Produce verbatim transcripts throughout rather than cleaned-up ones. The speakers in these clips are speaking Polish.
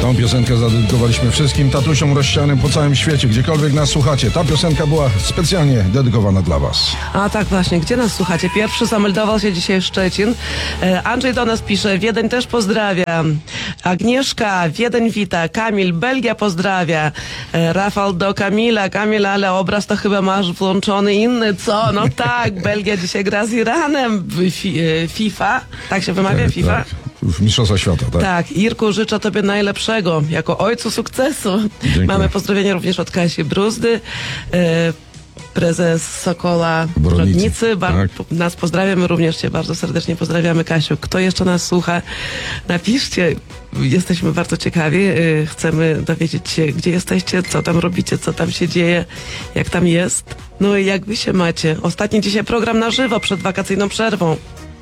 Tą piosenkę zadedykowaliśmy wszystkim tatusiom rozsianym po całym świecie, gdziekolwiek nas słuchacie. Ta piosenka była specjalnie dedykowana dla was. A tak właśnie, gdzie nas słuchacie? Pierwszy zameldował się dzisiaj Szczecin. Andrzej do nas pisze, Wiedeń też pozdrawia. Agnieszka, Wiedeń wita. Kamil, Belgia pozdrawia. Rafał do Kamila. Kamil, ale obraz to chyba masz włączony inny, co? No tak, Belgia dzisiaj gra z Iranem w FIFA. Tak się wymawia, tak, FIFA? Tak. W Mistrzostwach Świata, tak? Tak. Irku, życzę tobie najlepszego, jako ojcu sukcesu. Dziękuję. Mamy pozdrowienia również od Kasi Bruzdy. Prezes Sokola Brodnicy. Bar- tak. Nas pozdrawiamy, również cię bardzo serdecznie pozdrawiamy, Kasiu. Kto jeszcze nas słucha, napiszcie. Jesteśmy bardzo ciekawi. Chcemy dowiedzieć się, gdzie jesteście, co tam robicie, co tam się dzieje, jak tam jest. No i jak wy się macie. Ostatni dzisiaj program na żywo przed wakacyjną przerwą.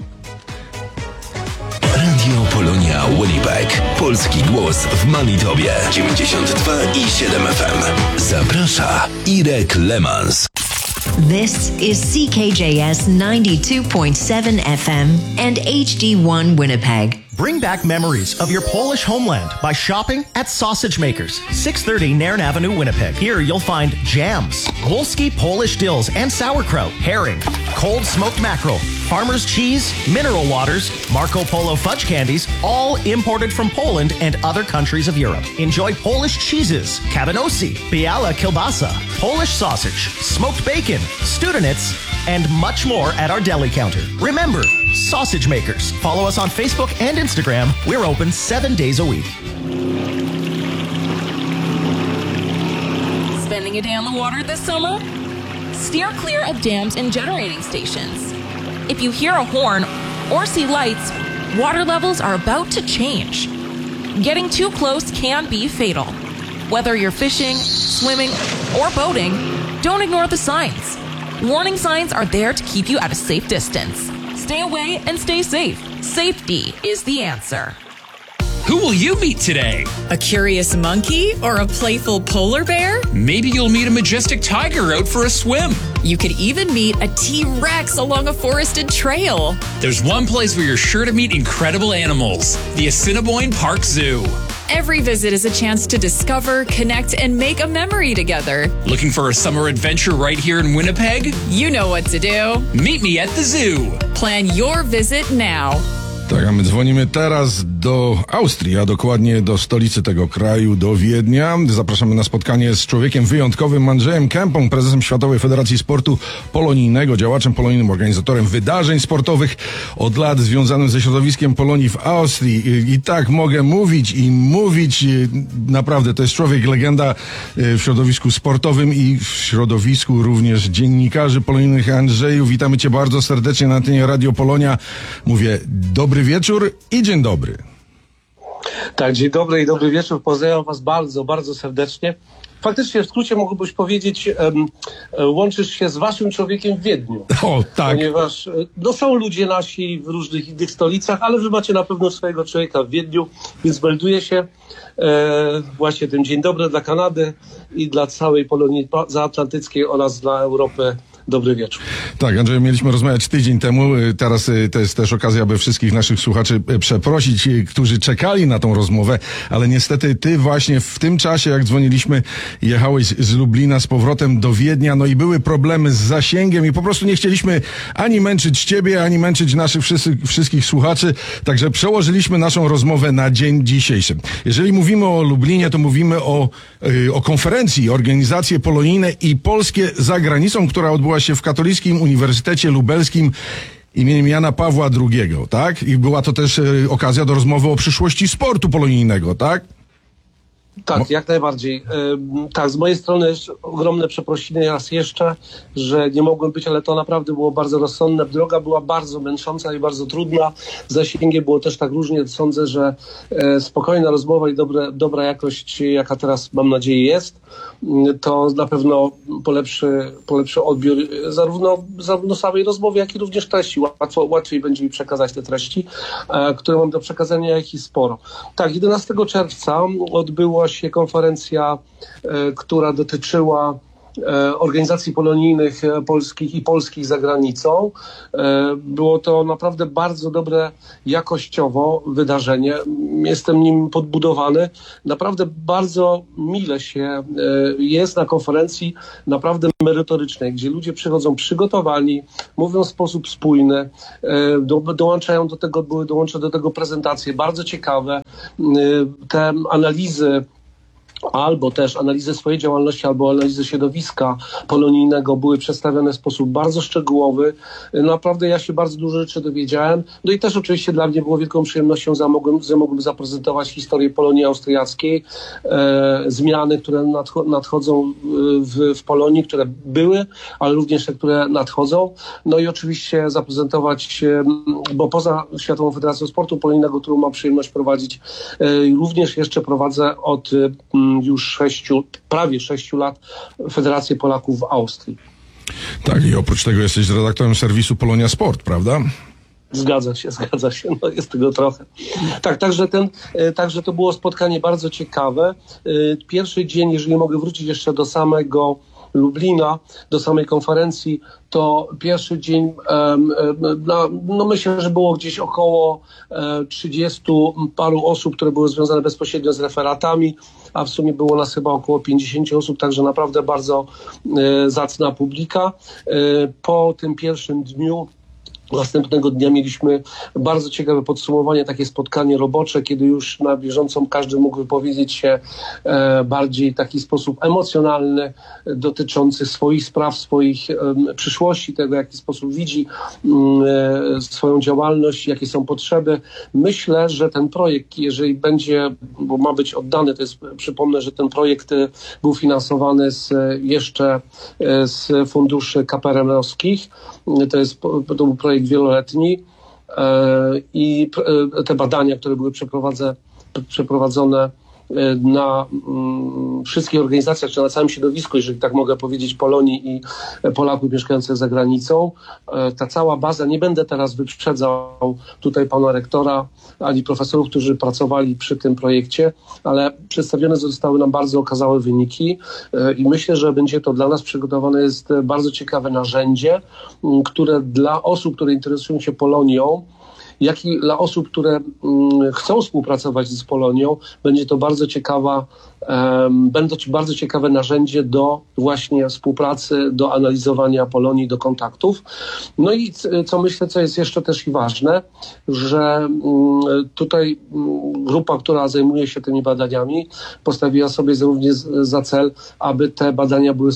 Radio Polonia Winnipeg. Polski głos w Manitobie. dziewięćdziesiąt dwa i siedem F M. Zaprasza Irek Lemans. This is C K J S ninety-two point seven F M and H D one Winnipeg. Bring back memories of your Polish homeland by shopping at Sausage Makers, six thirty Nairn Avenue, Winnipeg. Here you'll find jams, Wolski Polish dills and sauerkraut, herring, cold smoked mackerel, farmer's cheese, mineral waters, Marco Polo fudge candies, all imported from Poland and other countries of Europe. Enjoy Polish cheeses, kabanosi, biała kielbasa, Polish sausage, smoked bacon, studenitz, and much more at our deli counter. Remember, Sausage Makers. Follow us on Facebook and Instagram. We're open seven days a week. Spending a day on the water this summer? Steer clear of dams and generating stations. If you hear a horn or see lights, water levels are about to change. Getting too close can be fatal. Whether you're fishing, swimming, or boating, don't ignore the signs. Warning signs are there to keep you at a safe distance. Stay away and stay safe. Safety is the answer. Who will you meet today? A curious monkey or a playful polar bear? Maybe you'll meet a majestic tiger out for a swim. You could even meet a T-Rex along a forested trail. There's one place where you're sure to meet incredible animals, the Assiniboine Park Zoo. Every visit is a chance to discover, connect, and make a memory together. Looking for a summer adventure right here in Winnipeg? You know what to do. Meet me at the zoo. Plan your visit now. Tak, a my dzwonimy teraz do Austrii, a dokładnie do stolicy tego kraju, do Wiednia. Zapraszamy na spotkanie z człowiekiem wyjątkowym, Andrzejem Kępą, prezesem Światowej Federacji Sportu Polonijnego, działaczem polonijnym, organizatorem wydarzeń sportowych od lat związanym ze środowiskiem Polonii w Austrii. I, i tak mogę mówić i mówić. Naprawdę, to jest człowiek legenda w środowisku sportowym i w środowisku również dziennikarzy polonijnych. Andrzeju, witamy cię bardzo serdecznie na antenie Radio Polonia. Mówię, dobry wieczór i dzień dobry. Tak, dzień dobry i dobry wieczór. Pozdrawiam was bardzo, bardzo serdecznie. Faktycznie w skrócie mógłbyś powiedzieć, um, łączysz się z waszym człowiekiem w Wiedniu. O, tak. Ponieważ no, są ludzie nasi w różnych innych stolicach, ale wy macie na pewno swojego człowieka w Wiedniu, więc melduję się e, właśnie tym dzień dobry dla Kanady i dla całej Polonii zaatlantyckiej oraz dla Europy. Dobry wieczór. Tak, Andrzej, mieliśmy rozmawiać tydzień temu. Teraz to jest też okazja, aby wszystkich naszych słuchaczy przeprosić, którzy czekali na tą rozmowę, ale niestety ty właśnie w tym czasie, jak dzwoniliśmy, jechałeś z Lublina z powrotem do Wiednia, no i były problemy z zasięgiem i po prostu nie chcieliśmy ani męczyć ciebie, ani męczyć naszych wszyscy, wszystkich słuchaczy, także przełożyliśmy naszą rozmowę na dzień dzisiejszy. Jeżeli mówimy o Lublinie, to mówimy o, o konferencji, organizacje polonijne i polskie za granicą, która odbyła się w Katolickim Uniwersytecie Lubelskim imieniem Jana Pawła drugiego, tak? I była to też y, okazja do rozmowy o przyszłości sportu polonijnego, tak? Tak, Mo- jak najbardziej. Ym, tak, z mojej strony ogromne przeprosiny raz jeszcze, że nie mogłem być, ale to naprawdę było bardzo rozsądne. Droga była bardzo męcząca i bardzo trudna. Zasięgiem było też tak różnie. Sądzę, że e, spokojna rozmowa i dobre, dobra jakość, jaka teraz mam nadzieję jest, to na pewno polepszy, polepszy odbiór zarówno, zarówno samej rozmowy, jak i również treści. Łatwo, łatwiej będzie mi przekazać te treści, e, które mam do przekazania, jak i sporo. Tak, jedenastego czerwca odbyła się konferencja, e, która dotyczyła e, organizacji polonijnych e, polskich i polskich za granicą. E, było to naprawdę bardzo dobre jakościowo wydarzenie. Jestem nim podbudowany. Naprawdę bardzo mile się e, jest na konferencji naprawdę merytorycznej, gdzie ludzie przychodzą przygotowani, mówią w sposób spójny, e, do, dołączają do tego, były dołączone do tego prezentacje bardzo ciekawe. E, te analizy albo też analizy swojej działalności, albo analizy środowiska polonijnego były przedstawione w sposób bardzo szczegółowy. Naprawdę ja się bardzo dużo rzeczy dowiedziałem. No i też oczywiście dla mnie było wielką przyjemnością, że mogłem, że mogłem zaprezentować historię Polonii austriackiej, e, zmiany, które nadcho- nadchodzą w, w Polonii, które były, ale również te, które nadchodzą. No i oczywiście zaprezentować, e, bo poza Światową Federacją Sportu Polonijnego, którą mam przyjemność prowadzić, e, również jeszcze prowadzę od e, już sześciu, prawie sześciu lat Federację Polaków w Austrii. Tak, i oprócz tego jesteś redaktorem serwisu Polonia Sport, prawda? Zgadza się, zgadza się, no jest tego trochę. Tak, także, ten, także to było spotkanie bardzo ciekawe. Pierwszy dzień, jeżeli mogę wrócić jeszcze do samego Lublina, do samej konferencji, to pierwszy dzień, no, no myślę, że było gdzieś około trzydziestu paru osób, które były związane bezpośrednio z referatami, a w sumie było nas chyba około pięćdziesięciu osób, także naprawdę bardzo zacna publika. Po tym pierwszym dniu następnego dnia mieliśmy bardzo ciekawe podsumowanie, takie spotkanie robocze, kiedy już na bieżąco każdy mógł wypowiedzieć się e, bardziej w taki sposób emocjonalny, dotyczący swoich spraw, swoich e, przyszłości, tego w jaki sposób widzi e, swoją działalność, jakie są potrzeby. Myślę, że ten projekt, jeżeli będzie, bo ma być oddany, to jest, przypomnę, że ten projekt był finansowany z, jeszcze e, z funduszy K P R M-owskich. To jest to był projekt wieloletni e, i e, te badania, które były przeprowadzone, przeprowadzone na mm, wszystkich organizacjach, czy na całym środowisku, jeżeli tak mogę powiedzieć, Polonii i Polaków mieszkających za granicą. E, ta cała baza, nie będę teraz wyprzedzał tutaj pana rektora, ani profesorów, którzy pracowali przy tym projekcie, ale przedstawione zostały nam bardzo okazałe wyniki e, i myślę, że będzie to dla nas przygotowane jest bardzo ciekawe narzędzie, m, które dla osób, które interesują się Polonią, jak i dla osób, które mm, chcą współpracować z Polonią, będzie to bardzo ciekawa, um, będą to bardzo ciekawe narzędzie do właśnie współpracy, do analizowania Polonii, do kontaktów. No i co myślę, co jest jeszcze też i ważne, że mm, tutaj mm, grupa, która zajmuje się tymi badaniami, postawiła sobie również za cel, aby te badania były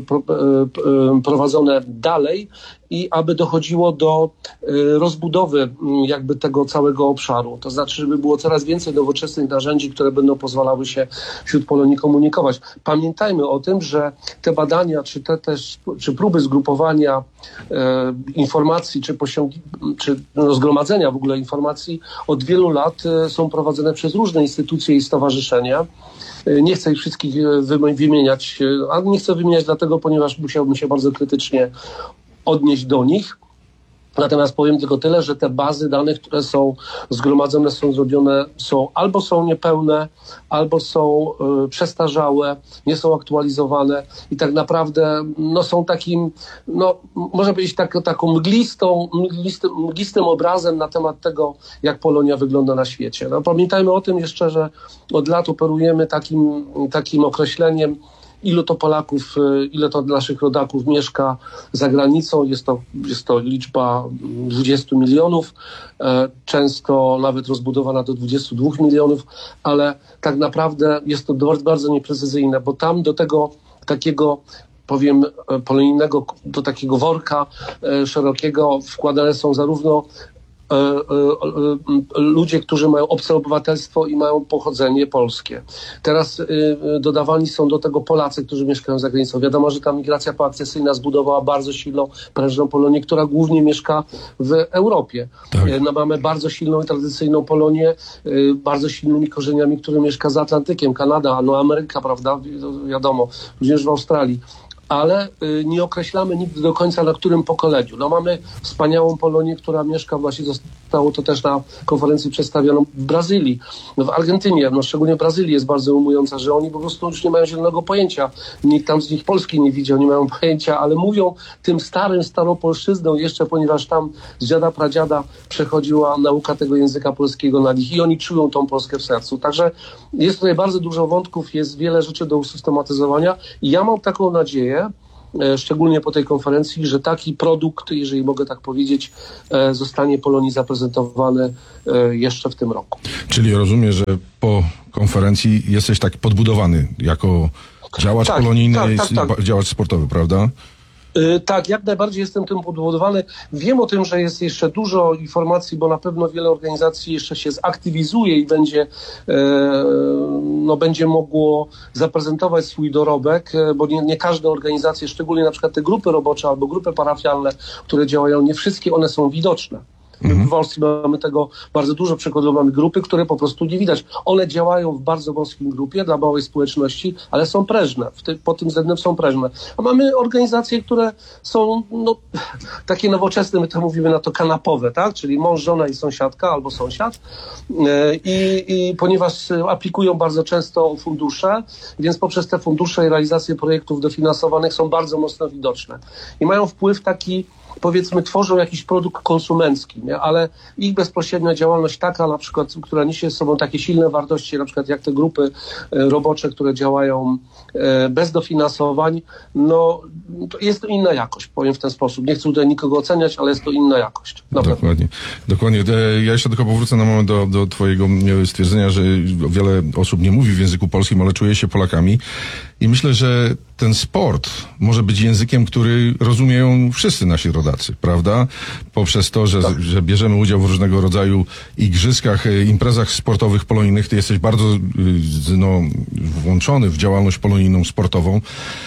prowadzone dalej i aby dochodziło do rozbudowy jakby tego całego obszaru. To znaczy, żeby było coraz więcej nowoczesnych narzędzi, które będą pozwalały się wśród Polonii komunikować. Pamiętajmy o tym, że te badania, czy te też, czy próby zgrupowania e, informacji, czy, posiągi, czy zgromadzenia w ogóle informacji od wielu lat e, są prowadzone przez różne instytucje i stowarzyszenia. Nie chcę ich wszystkich wymieniać, a nie chcę wymieniać dlatego, ponieważ musiałbym się bardzo krytycznie odnieść do nich. Natomiast powiem tylko tyle, że te bazy danych, które są zgromadzone, są zrobione, są albo są niepełne, albo są y, przestarzałe, nie są aktualizowane i tak naprawdę no, są takim, no, można powiedzieć, tak, taką mglistą, mglistym, mglistym obrazem na temat tego, jak Polonia wygląda na świecie. No, pamiętajmy o tym jeszcze, że od lat operujemy takim, takim określeniem, ilu to Polaków, ile to naszych rodaków mieszka za granicą. Jest to, jest to liczba dwudziestu milionów, często nawet rozbudowana do dwudziestu dwóch milionów, ale tak naprawdę jest to bardzo nieprecyzyjne, bo tam do tego takiego, powiem, polonijnego, do takiego worka szerokiego wkładane są zarówno ludzie, którzy mają obce obywatelstwo i mają pochodzenie polskie. Teraz dodawani są do tego Polacy, którzy mieszkają za granicą. Wiadomo, że ta migracja poakcesyjna zbudowała bardzo silną, prężną Polonię, która głównie mieszka w Europie. Tak. No, mamy bardzo silną i tradycyjną Polonię, bardzo silnymi korzeniami, która mieszka za Atlantykiem, Kanada, no Ameryka, prawda, wiadomo, również w Australii. ale y, nie określamy nigdy do końca, na którym pokoleniu. No mamy wspaniałą Polonię, która mieszka, właśnie zostało to też na konferencji przedstawiono w Brazylii, no w Argentynie, no szczególnie w Brazylii jest bardzo ujmująca, że oni po prostu już nie mają zielonego pojęcia. Nikt tam z nich Polski nie widział, nie mają pojęcia, ale mówią tym starym staropolszczyzną jeszcze, ponieważ tam z dziada pradziada przechodziła nauka tego języka polskiego na nich i oni czują tą Polskę w sercu. Także jest tutaj bardzo dużo wątków, jest wiele rzeczy do usystematyzowania i ja mam taką nadzieję, szczególnie po tej konferencji, że taki produkt, jeżeli mogę tak powiedzieć, zostanie Polonii zaprezentowany jeszcze w tym roku. Czyli rozumiem, że po konferencji jesteś tak podbudowany jako działacz tak, polonijny, tak, tak, tak. działacz sportowy, prawda? Tak, jak najbardziej jestem tym podbudowany. Wiem o tym, że jest jeszcze dużo informacji, bo na pewno wiele organizacji jeszcze się zaktywizuje i będzie, no, będzie mogło zaprezentować swój dorobek, bo nie, nie każde organizacje, szczególnie na przykład te grupy robocze albo grupy parafialne, które działają, nie wszystkie one są widoczne. W Polsce mamy tego bardzo dużo przykładów, mamy grupy, które po prostu nie widać. One działają w bardzo wąskim grupie dla małej społeczności, ale są prężne. Ty, pod tym względem są prężne. A mamy organizacje, które są no, takie nowoczesne, my to mówimy na to kanapowe, tak? Czyli mąż, żona i sąsiadka albo sąsiad. I, i ponieważ aplikują bardzo często o fundusze, więc poprzez te fundusze i realizację projektów dofinansowanych są bardzo mocno widoczne. I mają wpływ taki, powiedzmy, tworzą jakiś produkt konsumencki, nie? Ale ich bezpośrednia działalność taka, na przykład, która niesie z sobą takie silne wartości, na przykład jak te grupy e, robocze, które działają e, bez dofinansowań, no to jest to inna jakość, powiem w ten sposób. Nie chcę tutaj nikogo oceniać, ale jest to inna jakość. Dokładnie. Dokładnie. Ja jeszcze tylko powrócę na moment do, do twojego stwierdzenia, że wiele osób nie mówi w języku polskim, ale czuje się Polakami. I myślę, że ten sport może być językiem, który rozumieją wszyscy nasi rodacy, prawda? Poprzez to, że, tak. że bierzemy udział w różnego rodzaju igrzyskach, imprezach sportowych polonijnych. Ty jesteś bardzo no, włączony w działalność polonijną sportową.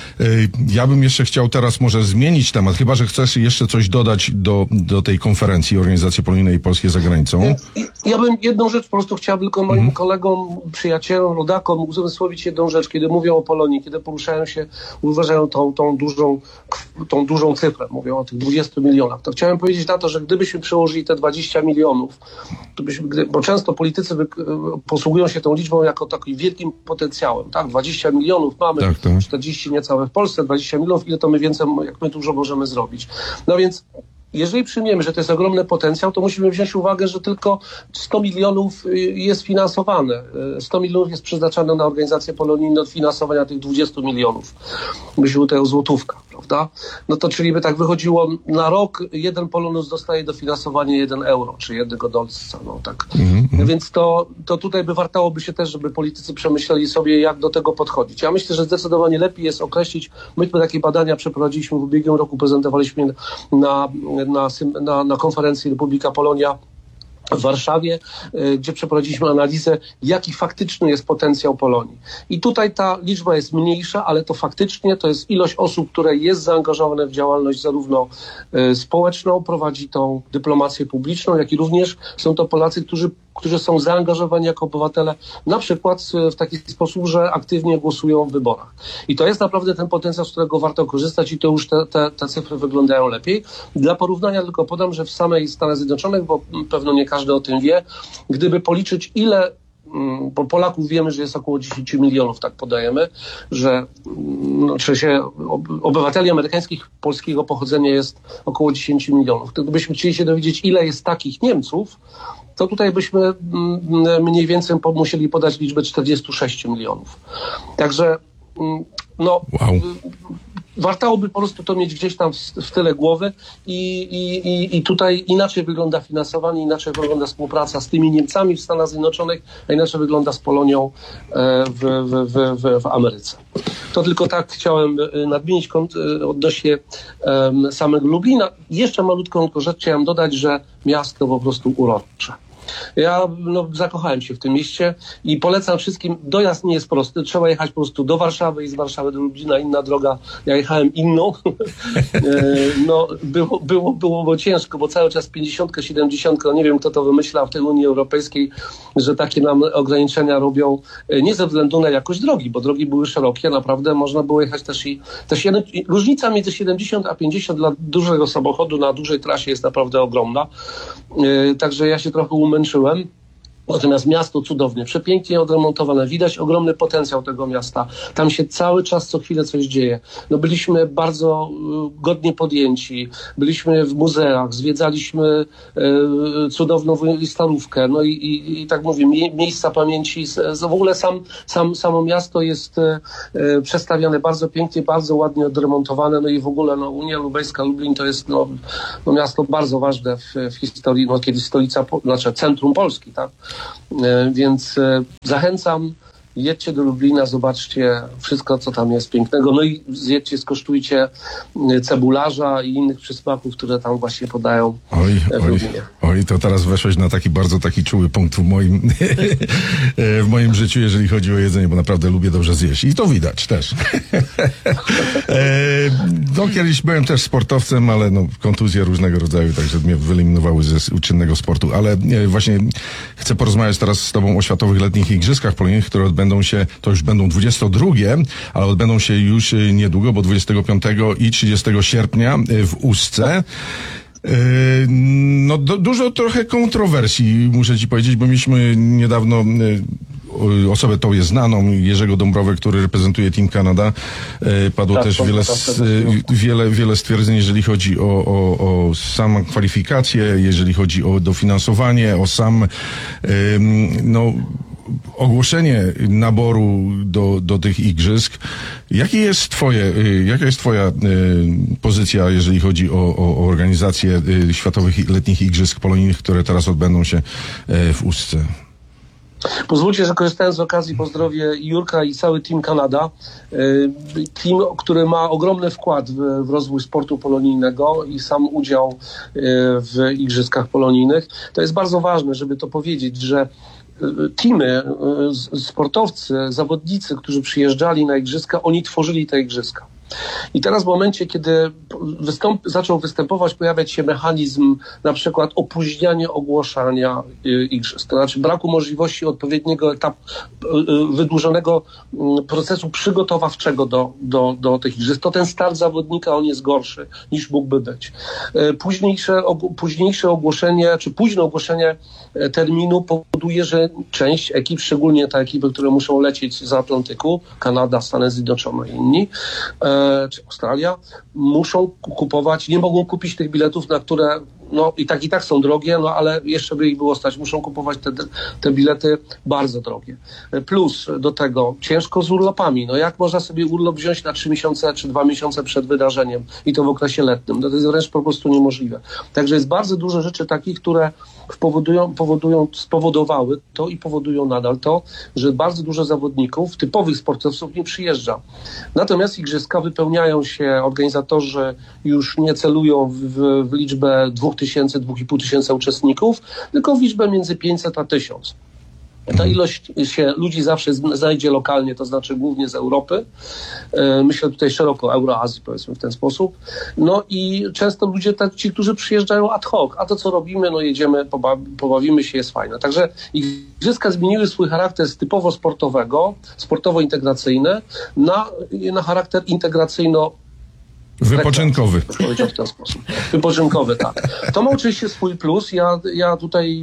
Ja bym jeszcze chciał teraz może zmienić temat, chyba że chcesz jeszcze coś dodać do, do tej konferencji Organizacji Polonijnej Polskie za granicą. Ja, ja bym jedną rzecz po prostu chciał tylko moim mhm. kolegom, przyjacielom, rodakom uzmysłowić jedną rzecz, kiedy mówią o Polonii, kiedy poruszają się, uważają tą, tą, dużą, tą dużą cyfrę, mówią o tych dwudziestu milionach. To chciałem powiedzieć na to, że gdybyśmy przełożyli te dwadzieścia milionów, to byśmy, gdy, bo często politycy wy, posługują się tą liczbą jako takim wielkim potencjałem, tak? dwadzieścia milionów mamy, tak, tak. czterdzieści niecałe w Polsce, dwadzieścia milionów, ile to my więcej, jak my dużo możemy zrobić. No więc jeżeli przyjmiemy, że to jest ogromny potencjał, to musimy wziąć uwagę, że tylko sto milionów jest finansowane. sto milionów jest przeznaczane na organizację polonijną od finansowania tych dwudziestu milionów. Myślimy tutaj o złotówkach, prawda? No to czyli by tak wychodziło na rok, jeden polonus dostaje dofinansowanie jeden euro, czy jednego dolca, no tak. Mm-hmm. Więc to, to tutaj by wartałoby się też, żeby politycy przemyśleli sobie, jak do tego podchodzić. Ja myślę, że zdecydowanie lepiej jest określić, myśmy takie badania przeprowadziliśmy w ubiegłym roku, prezentowaliśmy na Na, na, na konferencji Republika Polonia w Warszawie, gdzie przeprowadziliśmy analizę, jaki faktyczny jest potencjał Polonii. I tutaj ta liczba jest mniejsza, ale to faktycznie to jest ilość osób, które jest zaangażowane w działalność zarówno y, społeczną, prowadzi tą dyplomację publiczną, jak i również są to Polacy, którzy którzy są zaangażowani jako obywatele, na przykład w taki sposób, że aktywnie głosują w wyborach. I to jest naprawdę ten potencjał, z którego warto korzystać i to już te, te, te cyfry wyglądają lepiej. Dla porównania tylko podam, że w samej Stanach Zjednoczonych, bo pewno nie każdy o tym wie, gdyby policzyć ile, bo Polaków wiemy, że jest około dziesięć milionów, tak podajemy, że no, czy się obywateli amerykańskich polskiego pochodzenia jest około dziesięć milionów. Gdybyśmy chcieli się dowiedzieć, ile jest takich Niemców, to tutaj byśmy mniej więcej musieli podać liczbę czterdzieści sześć milionów. Także no, wow. wartałoby po prostu to mieć gdzieś tam w, w tyle głowy i, i, i tutaj inaczej wygląda finansowanie, inaczej wygląda współpraca z tymi Niemcami w Stanach Zjednoczonych, a inaczej wygląda z Polonią w, w, w, w, w Ameryce. To tylko tak chciałem nadmienić odnośnie samego Lublina. Jeszcze malutką rzecz chciałem dodać, że miasto po prostu urocze. Ja no, zakochałem się w tym mieście i polecam wszystkim, dojazd nie jest prosty, trzeba jechać po prostu do Warszawy i z Warszawy do Lublina, inna droga, ja jechałem inną, no było, było, było, było ciężko, bo cały czas pięćdziesiątka, siedemdziesiątka, no nie wiem kto to wymyśla w tej Unii Europejskiej, że takie nam ograniczenia robią, nie ze względu na jakość drogi, bo drogi były szerokie, naprawdę można było jechać też i, też jeden, różnica między siedemdziesiąt a pięćdziesiąt dla dużego samochodu na dużej trasie jest naprawdę ogromna, także ja się trochę umęczyłem. Natomiast miasto cudownie, przepięknie odremontowane, widać ogromny potencjał tego miasta. Tam się cały czas co chwilę coś dzieje. No byliśmy bardzo y, godnie podjęci, byliśmy w muzeach, zwiedzaliśmy y, cudowną stalówkę, no i, i, i tak mówię, mie, miejsca pamięci, z, z, w ogóle sam, sam, samo miasto jest y, y, przedstawiane bardzo pięknie, bardzo ładnie odremontowane, no i w ogóle no, Unia Lubelska, Lublin to jest no, no miasto bardzo ważne w, w historii, no kiedyś stolica, znaczy centrum Polski, tak? Więc zachęcam, jedźcie do Lublina, zobaczcie wszystko, co tam jest pięknego. No i zjedźcie, skosztujcie cebularza i innych przysmaków, które tam właśnie podają oj, w oj, Lublinie. Oj, to teraz weszłeś na taki bardzo taki czuły punkt w moim, w moim życiu, jeżeli chodzi o jedzenie, bo naprawdę lubię dobrze zjeść. I to widać też. No, kiedyś byłem też sportowcem, ale no, kontuzje różnego rodzaju, także mnie wyeliminowały ze czynnego sportu. Ale właśnie chcę porozmawiać teraz z tobą o Światowych Letnich Igrzyskach Polonijnych, które odbędą się, to już będą dwudzieste drugie, ale odbędą się już niedługo, bo dwudziestego piątego i trzydziestego sierpnia w Ustce. No do, dużo trochę kontrowersji, muszę ci powiedzieć, bo mieliśmy niedawno osobę tą jest znaną, Jerzego Dąbrowę, który reprezentuje Team Canada. Padło tak, też to, wiele, to, to, to, to. wiele, wiele stwierdzeń, jeżeli chodzi o, o, o samą kwalifikację, jeżeli chodzi o dofinansowanie, o sam no ogłoszenie naboru do, do tych igrzysk. Jaki jest twoje, jaka jest twoja y, pozycja, jeżeli chodzi o, o, o organizację y, Światowych Letnich Igrzysk Polonijnych, które teraz odbędą się y, w Ustce? Pozwólcie, że korzystając z okazji pozdrowię Jurka i cały Team Canada. Team, który ma ogromny wkład w, w rozwój sportu polonijnego i sam udział w Igrzyskach Polonijnych. To jest bardzo ważne, żeby to powiedzieć, że teamy, sportowcy, zawodnicy, którzy przyjeżdżali na Igrzyska, oni tworzyli te Igrzyska. I teraz w momencie, kiedy wystąp, zaczął występować, pojawiać się mechanizm na przykład opóźniania ogłaszania y, igrzysk, to znaczy braku możliwości odpowiedniego etapu, y, wydłużonego y, procesu przygotowawczego do, do, do tych igrzysk, to ten start zawodnika on jest gorszy niż mógłby być. Y, późniejsze, og, późniejsze ogłoszenie, czy późne ogłoszenie terminu powoduje, że część ekip, szczególnie te ekipy, które muszą lecieć z Atlantyku, Kanada, Stany Zjednoczone i inni, czy Australia, muszą kupować, nie mogą kupić tych biletów, na które no i tak i tak są drogie, no ale jeszcze by ich było stać, muszą kupować te, te bilety bardzo drogie. Plus do tego ciężko z urlopami, no jak można sobie urlop wziąć na trzy miesiące czy dwa miesiące przed wydarzeniem i to w okresie letnim, no to jest wręcz po prostu niemożliwe. Także jest bardzo dużo rzeczy takich, które powodują, powodują, spowodowały to i powodują nadal to, że bardzo dużo zawodników, typowych sportowców nie przyjeżdża. Natomiast igrzyska wypełniają się, organizatorzy już nie celują w, w liczbę dwóch tysięcy, dwóch i pół tysiąca uczestników, tylko w liczbę między pięćset a tysiąc. Ta ilość się ludzi zawsze znajdzie lokalnie, to znaczy głównie z Europy. Myślę tutaj szeroko Euroazji, powiedzmy w ten sposób. No i często ludzie, tak, ci, którzy przyjeżdżają ad hoc, a to co robimy, no jedziemy, pobaw, pobawimy się, jest fajne. Także igrzyska zmieniły swój charakter z typowo sportowego, sportowo-integracyjny na, na charakter integracyjno Wypoczynkowy. Powiedział w ten sposób. Wypoczynkowy, tak. To ma oczywiście swój plus. Ja, ja tutaj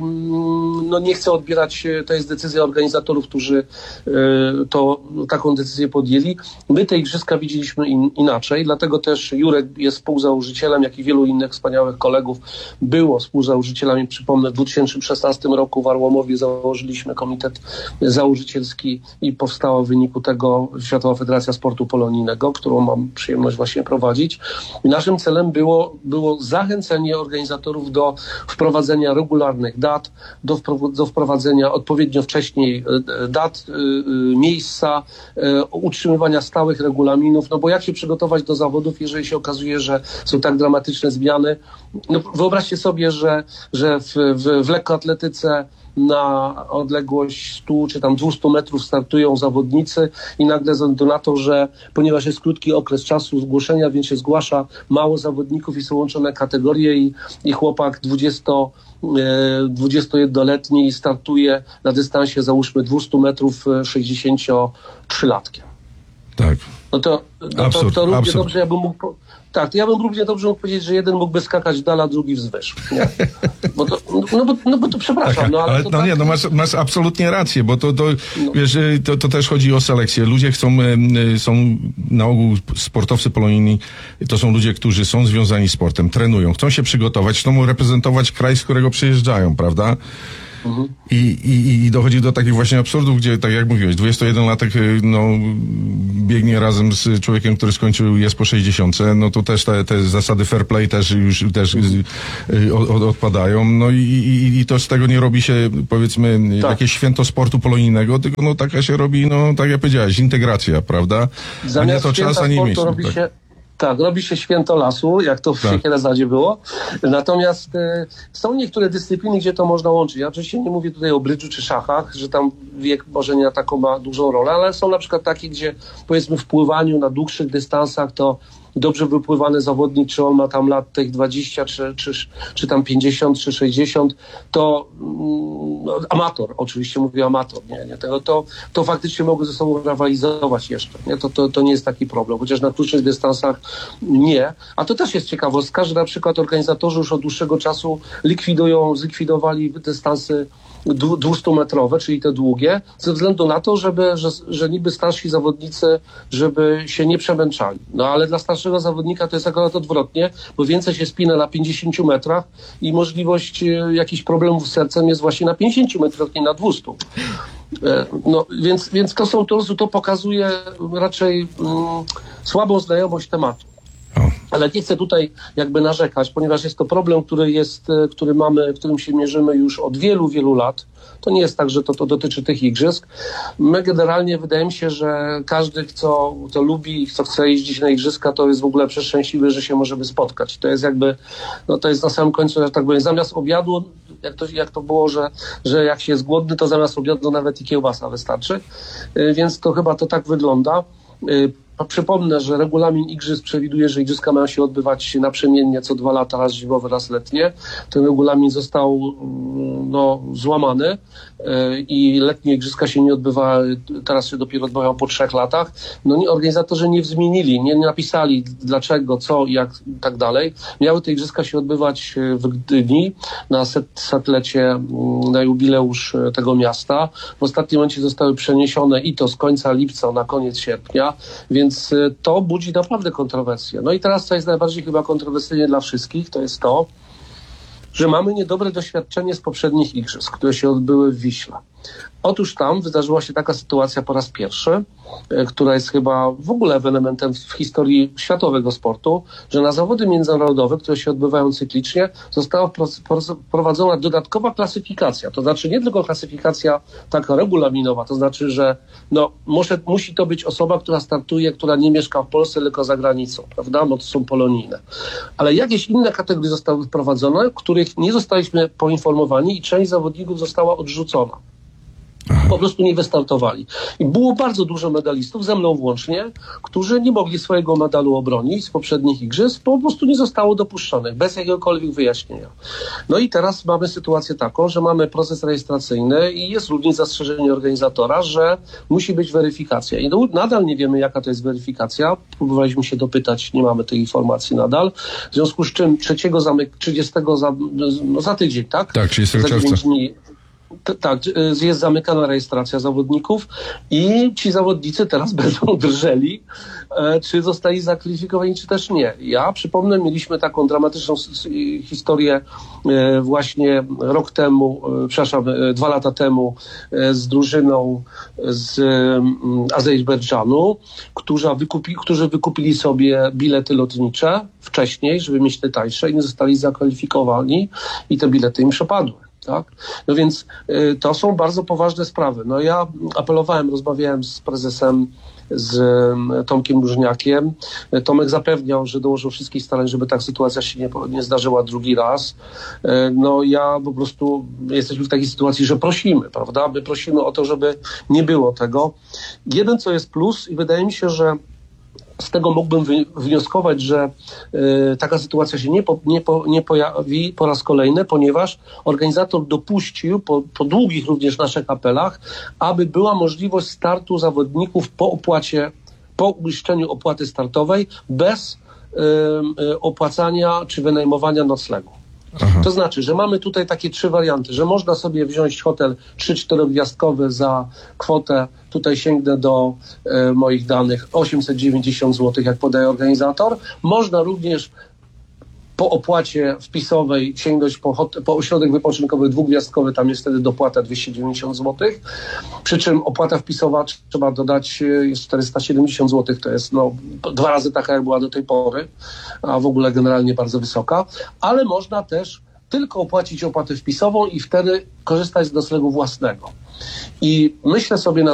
no nie chcę odbierać, to jest decyzja organizatorów, którzy y, to, taką decyzję podjęli. My te igrzyska widzieliśmy in, inaczej, dlatego też Jurek jest współzałożycielem, jak i wielu innych wspaniałych kolegów było współzałożycielami. Przypomnę, w dwa tysiące szesnastym roku w Arłamowie założyliśmy komitet założycielski i powstała w wyniku tego Światowa Federacja Sportu Polonijnego, którą mam przyjemność właśnie prowadzić. prowadzić. I naszym celem było, było zachęcenie organizatorów do wprowadzenia regularnych dat, do, wpro, do wprowadzenia odpowiednio wcześniej dat, miejsca, utrzymywania stałych regulaminów, no bo jak się przygotować do zawodów, jeżeli się okazuje, że są tak dramatyczne zmiany. No wyobraźcie sobie, że, że w, w, w lekkoatletyce na odległość stu czy tam dwustu metrów startują zawodnicy i nagle ze względu na to, że ponieważ jest krótki okres czasu zgłoszenia, więc się zgłasza mało zawodników i są łączone kategorie i, i chłopak dwudziestojednoletni startuje na dystansie załóżmy dwieście metrów sześćdziesięciotrzylatkiem. Tak. No to, no absurd, to, to równie absurd. dobrze ja bym mógł... Po... Tak, to ja bym równie dobrze mógł powiedzieć, że jeden mógłby skakać dala, a drugi wzwyż. Nie? Bo to, no, bo, no bo to przepraszam. Tak, no, ale, ale to no tak... nie, no masz, masz absolutnie rację, bo to, to, No. wiesz, to, to też chodzi o selekcję. Ludzie chcą, y, są na ogół sportowcy polonijni, to są ludzie, którzy są związani z sportem, trenują, chcą się przygotować, chcą reprezentować kraj, z którego przyjeżdżają, prawda? Mhm. I, i, I dochodzi do takich właśnie absurdów, gdzie, tak jak mówiłeś, dwudziestojedenlatek no, biegnie razem z człowiekiem, który skończył jest po sześćdziesiątce, no to też te, te zasady fair play też już też mhm. y, od, odpadają, no i, i, i to z tego nie robi się, powiedzmy, tak. jakieś święto sportu polonijnego, tylko no taka się robi, no tak jak powiedziałeś, integracja, prawda? Zamiast a nie to czas, a nie miejsce. Robi tak. się... Tak, robi się święto lasu, jak to w tak. Siekielezadzie było. Natomiast e, są niektóre dyscypliny, gdzie to można łączyć. Ja oczywiście nie mówię tutaj o brydżu czy szachach, że tam wiek może nie taką ma dużą rolę, ale są na przykład takie, gdzie powiedzmy w pływaniu na dłuższych dystansach to dobrze wypływany zawodnik, czy on ma tam lat tych dwadzieścia, czy, czy, czy tam pięćdziesiąt, czy sześćdziesiąt, to no, amator, oczywiście mówię amator, nie, nie, tego, to, to faktycznie mogą ze sobą rywalizować jeszcze, nie, to, to, to nie jest taki problem, chociaż na krótszych dystansach nie, a to też jest ciekawostka, że na przykład organizatorzy już od dłuższego czasu likwidują, zlikwidowali dystansy dwustumetrowe, czyli te długie, ze względu na to, żeby, że, że niby starsi zawodnicy, żeby się nie przemęczali. No ale dla starszego zawodnika to jest akurat odwrotnie, bo więcej się spina na pięćdziesięciu metrach i możliwość e, jakichś problemów z sercem jest właśnie na pięćdziesięciu metrach, nie na dwustu. E, no więc, więc to są, to, to pokazuje raczej mm, słabą znajomość tematu. Ale nie chcę tutaj jakby narzekać, ponieważ jest to problem, który jest, który mamy, którym się mierzymy już od wielu, wielu lat. To nie jest tak, że to, to dotyczy tych igrzysk. My generalnie wydaje mi się, że każdy, kto to lubi i kto chce jeździć na igrzyska, to jest w ogóle przeszczęśliwy, że się możemy spotkać. To jest jakby, no to jest na samym końcu, że tak powiem, zamiast obiadu, jak to, jak to było, że, że jak się jest głodny, to zamiast obiadu nawet i kiełbasa wystarczy. Więc to chyba to tak wygląda. Przypomnę, że regulamin igrzysk przewiduje, że igrzyska mają się odbywać naprzemiennie co dwa lata, raz zimowe, raz letnie. Ten regulamin został no, złamany i letnie igrzyska się nie odbywały, teraz się dopiero odbywają po trzech latach. No nie, organizatorzy nie wzmienili, nie napisali dlaczego, co, jak i tak dalej. Miały te igrzyska się odbywać w Gdyni na set, setlecie, na jubileusz tego miasta. W ostatnim momencie zostały przeniesione i to z końca lipca na koniec sierpnia, więc to budzi naprawdę kontrowersje. No i teraz, co jest najbardziej chyba kontrowersyjne dla wszystkich, to jest to, że mamy niedobre doświadczenie z poprzednich igrzysk, które się odbyły w Wiśle. Otóż tam wydarzyła się taka sytuacja po raz pierwszy, która jest chyba w ogóle ewenementem w historii światowego sportu, że na zawody międzynarodowe, które się odbywają cyklicznie, została wprowadzona dodatkowa klasyfikacja. To znaczy nie tylko klasyfikacja taka regulaminowa, to znaczy, że no, może, musi to być osoba, która startuje, która nie mieszka w Polsce, tylko za granicą, prawda? Bo to są polonijne. Ale jakieś inne kategorie zostały wprowadzone, których nie zostaliśmy poinformowani i część zawodników została odrzucona. Po prostu nie wystartowali. I było bardzo dużo medalistów, ze mną włącznie, którzy nie mogli swojego medalu obronić z poprzednich igrzysk, po prostu nie zostało dopuszczonych, bez jakiegokolwiek wyjaśnienia. No i teraz mamy sytuację taką, że mamy proces rejestracyjny i jest również zastrzeżenie organizatora, że musi być weryfikacja. I nadal nie wiemy, jaka to jest weryfikacja. Próbowaliśmy się dopytać, nie mamy tej informacji nadal. W związku z czym trzeciego zamyk, trzydziestego za, no za tydzień, tak? Tak, trzydziestego czerwca. T- tak, jest zamykana rejestracja zawodników i ci zawodnicy teraz będą drżeli, e, czy zostali zakwalifikowani, czy też nie. Ja przypomnę, mieliśmy taką dramatyczną s- s- historię e, właśnie rok temu, e, przepraszam, e, dwa lata temu e, z drużyną z e, Azerbejdżanu, którzy, wykupi, którzy wykupili sobie bilety lotnicze wcześniej, żeby mieć te tańsze i nie zostali zakwalifikowani i te bilety im przepadły. Tak? No więc y, to są bardzo poważne sprawy. No ja apelowałem, rozmawiałem z prezesem, z y, Tomkiem Różniakiem. Y, Tomek zapewniał, że dołożył wszystkich starań, żeby ta sytuacja się nie, nie zdarzyła drugi raz. Y, no ja po prostu jesteśmy w takiej sytuacji, że prosimy, prawda? My prosimy o to, żeby nie było tego. Jeden, co jest plus i wydaje mi się, że z tego mógłbym wy- wnioskować, że y, taka sytuacja się nie, po, nie, po, nie pojawi po raz kolejny, ponieważ organizator dopuścił po, po długich również naszych apelach, aby była możliwość startu zawodników po opłacie, po uiszczeniu opłaty startowej bez y, y, opłacania czy wynajmowania noclegu. Aha. To znaczy, że mamy tutaj takie trzy warianty, że można sobie wziąć hotel trzy cztery gwiazdkowy za kwotę, tutaj sięgnę do e, moich danych, osiemset dziewięćdziesiąt złotych, jak podaje organizator. Można również po opłacie wpisowej sięgnąć po, hot- po ośrodek wypoczynkowy dwugwiazdkowy, tam jest wtedy dopłata dwieście dziewięćdziesiąt złotych, przy czym opłata wpisowa trzeba dodać e, jest czterysta siedemdziesiąt złotych, to jest no, dwa razy taka, jak była do tej pory, a w ogóle generalnie bardzo wysoka, ale można też tylko opłacić opłatę wpisową i wtedy korzystać z noclegu własnego. I myślę sobie na